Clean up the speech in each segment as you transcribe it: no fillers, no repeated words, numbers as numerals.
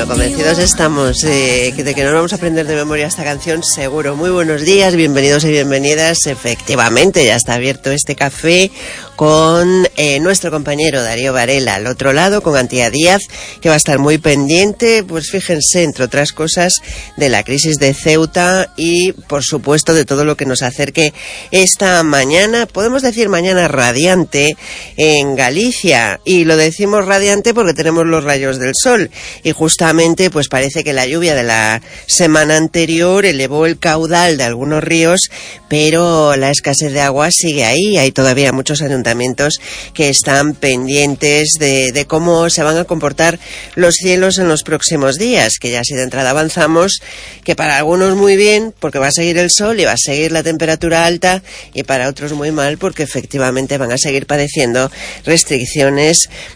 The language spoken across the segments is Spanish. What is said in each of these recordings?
convencidos estamos de que nos vamos a aprender de memoria esta canción, seguro. Muy buenos días, bienvenidos y bienvenidas. Efectivamente, ya está abierto este café con nuestro compañero Darío Varela al otro lado, con Antía Díaz, que va a estar muy pendiente, pues fíjense, entre otras cosas, de la crisis de Ceuta y, por supuesto, de todo lo que nos acerque esta mañana, podemos decir mañana radiante en Galicia, y lo decimos radiante porque tenemos los rayos del sol, y justamente pues parece que la lluvia de la semana anterior elevó el caudal de algunos ríos, pero la escasez de agua sigue ahí. Hay todavía muchos ayuntamientos que están pendientes de cómo se van a comportar los cielos en los próximos días, que ya si de entrada avanzamos, que para algunos muy bien, porque va a seguir el sol y va a seguir la temperatura alta, y para otros muy mal, porque efectivamente van a seguir padeciendo restricciones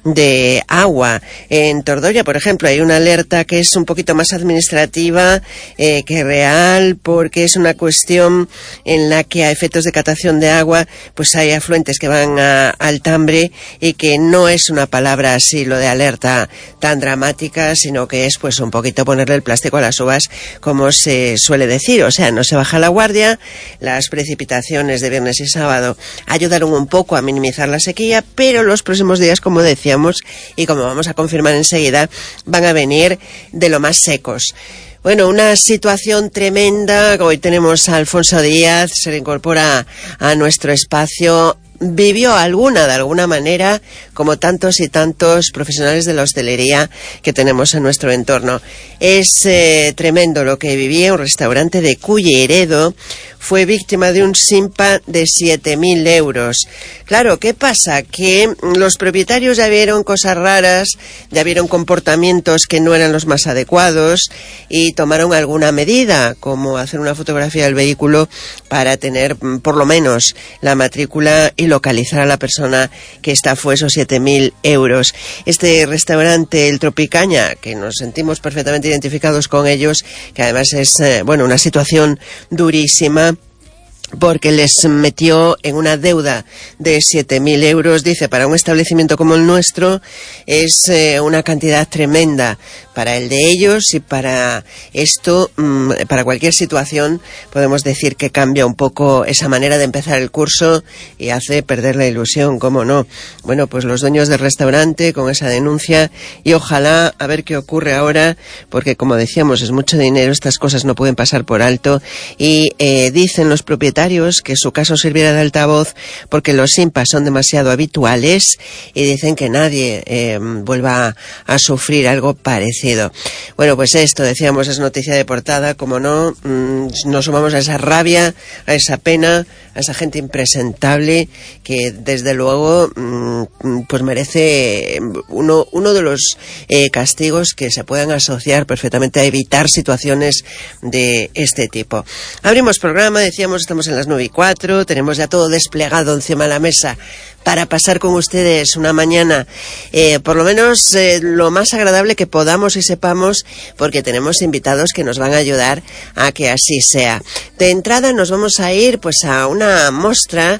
de agua. En Tordoya, por ejemplo, hay una alerta que es un poquito más administrativa que real, porque es una cuestión en la que a efectos de captación de agua pues hay afluentes que van al Tambre, y que no es una palabra así lo de alerta tan dramática, sino que es pues un poquito ponerle el plástico a las uvas, como se suele decir. O sea, no se baja la guardia. Las precipitaciones de viernes y sábado ayudaron un poco a minimizar la sequía, pero los próximos días, como decíamos y como vamos a confirmar enseguida, van a venir de lo más secos. Bueno, una situación tremenda. Hoy tenemos a Alfonso Díaz, se le incorpora a nuestro espacio. Vivió de alguna manera, como tantos y tantos profesionales de la hostelería que tenemos en nuestro entorno. Es tremendo lo que vivía. Un restaurante de Culleredo fue víctima de un SINPA de 7.000 euros. Claro, ¿qué pasa? Que los propietarios ya vieron cosas raras, ya vieron comportamientos que no eran los más adecuados, y tomaron alguna medida, como hacer una fotografía del vehículo para tener por lo menos la matrícula y localizar a la persona que estafó esos 7.000 euros. Este restaurante, el Tropicaña, que nos sentimos perfectamente identificados con ellos, que además es una situación durísima, porque les metió en una deuda de 7.000 euros. Dice, para un establecimiento como el nuestro es una cantidad tremenda para el de ellos, y para esto, para cualquier situación, podemos decir que cambia un poco esa manera de empezar el curso y hace perder la ilusión, ¿cómo no? Bueno, pues los dueños del restaurante con esa denuncia, y ojalá a ver qué ocurre ahora, porque como decíamos, es mucho dinero, estas cosas no pueden pasar por alto, y dicen los propietarios que su caso sirviera de altavoz porque los SINPAs son demasiado habituales, y dicen que nadie vuelva a sufrir algo parecido. Bueno, pues esto, decíamos, es noticia de portada, como no. Nos sumamos a esa rabia, a esa pena, a esa gente impresentable que desde luego pues merece uno de los castigos que se puedan asociar perfectamente a evitar situaciones de este tipo. Abrimos programa, decíamos, estamos en las 9:04, tenemos ya todo desplegado encima de la mesa para pasar con ustedes una mañana, por lo menos lo más agradable que podamos y sepamos, porque tenemos invitados que nos van a ayudar a que así sea. De entrada nos vamos a ir pues a una muestra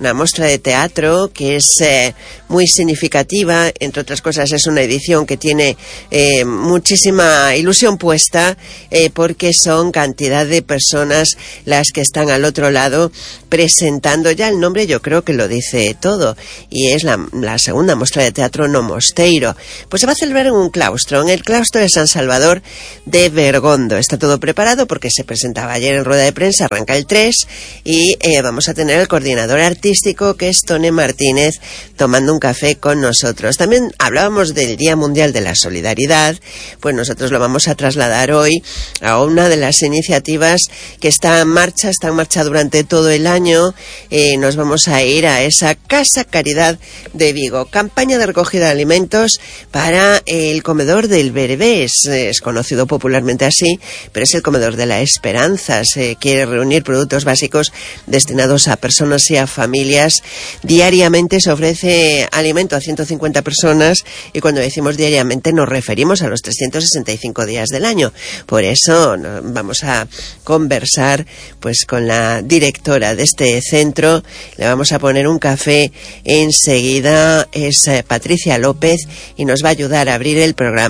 de teatro que es muy significativa. Entre otras cosas, es una edición que tiene muchísima ilusión puesta, porque son cantidad de personas las que están al otro lado presentando. Ya el nombre yo creo que lo dice todo, y es la segunda muestra de teatro No Mosteiro. Pues se va a celebrar en un claustro, en el claustro de San Salvador de Bergondo. Está todo preparado porque se presentaba ayer en rueda de prensa, arranca el 3, y vamos a tener el coordinador artístico, que es Tone Martínez, tomando un café con nosotros. También hablábamos del Día Mundial de la Solidaridad, pues nosotros lo vamos a trasladar hoy a una de las iniciativas que está en marcha durante todo el año. Nos vamos a ir a esa Casa Caridad de Vigo, campaña de recogida de alimentos para el comedor del Berbés. Es conocido popularmente así, pero es el comedor de la esperanza. Se quiere reunir productos básicos destinados a personas y a familias. Diariamente se ofrece alimento a 150 personas, y cuando decimos diariamente nos referimos a los 365 días del año. Por eso vamos a conversar pues con la directora de este centro. Le vamos a poner un café enseguida. Es Patricia López, y nos va a ayudar a abrir el programa.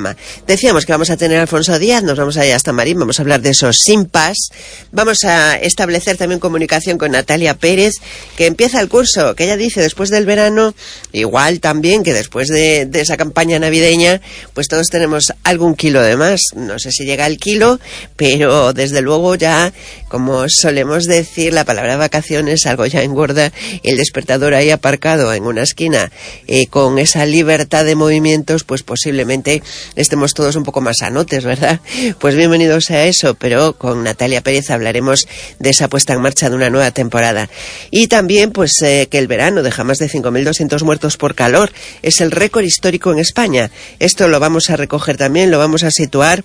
Decíamos que vamos a tener a Alfonso Díaz, nos vamos a ir hasta Marín, vamos a hablar de esos SIMPAS, vamos a establecer también comunicación con Natalia Pérez, que empieza el curso, que ella dice después del verano, igual también que después de esa campaña navideña, pues todos tenemos algún kilo de más, no sé si llega al kilo, pero desde luego ya, como solemos decir, la palabra vacaciones algo ya engorda, el despertador ahí aparcado en una esquina, con esa libertad de movimientos, pues posiblemente estemos todos un poco más sanotes, ¿verdad? Pues bienvenidos a eso, pero con Natalia Pérez hablaremos de esa puesta en marcha de una nueva temporada. Y también, pues, que el verano deja más de 5.200 muertos por calor, es el récord histórico en España. Esto lo vamos a recoger también, lo vamos a situar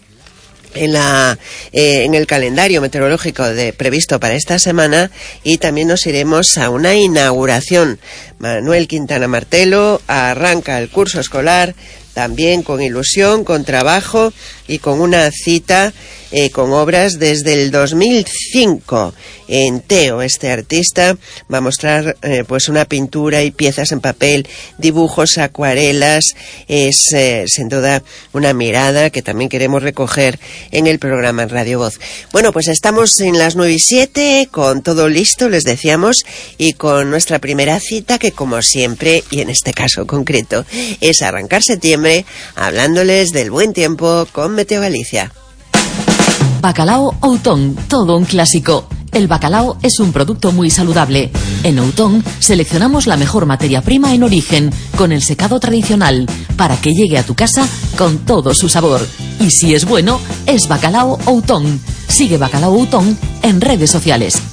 en el calendario meteorológico previsto para esta semana, y también nos iremos a una inauguración. Manuel Quintana Martelo arranca el curso escolar también con ilusión, con trabajo y con una cita con obras desde el 2005. En Teo, este artista va a mostrar pues una pintura y piezas en papel, dibujos, acuarelas. Es sin duda una mirada que también queremos recoger en el programa en Radio Voz. Bueno, pues estamos en las 9:07 con todo listo, les decíamos, y con nuestra primera cita, que como siempre, y en este caso concreto, es arrancar septiembre hablándoles del buen tiempo con Meteo Galicia. Bacalao Outón, todo un clásico. El bacalao es un producto muy saludable. En Outón seleccionamos la mejor materia prima en origen, con el secado tradicional, para que llegue a tu casa con todo su sabor. Y si es bueno, es Bacalao Outón. Sigue Bacalao Outón en redes sociales.